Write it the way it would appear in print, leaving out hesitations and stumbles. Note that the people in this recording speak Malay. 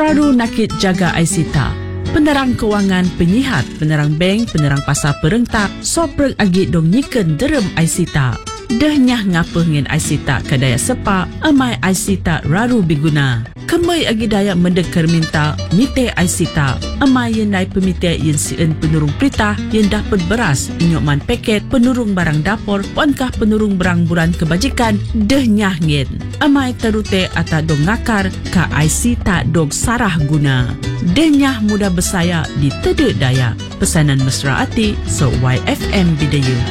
Raru nakit jaga Aisita. Penerang kewangan penyihat, penerang bank, penerang pasar perentak, soprek agit dong nyiken derem Aisita. Dehnyah ngapa ngin Aisita kadaya sepa, amai Aisita raru biguna. Kemai agi daya mendekar minta, mite Aisita. Amai yen nai pemite yen sien penurung perintah, yen dapat beras, inyokman paket, penurung barang dapur, puankah penurung barang buran kebajikan, dehnyah ngin. Amai terute ata dong ngakar, ka Aisita dong sarah guna. Dehnyah mudah bersaya di tedek daya. Pesanan mesra ati, so YFM Bidayu.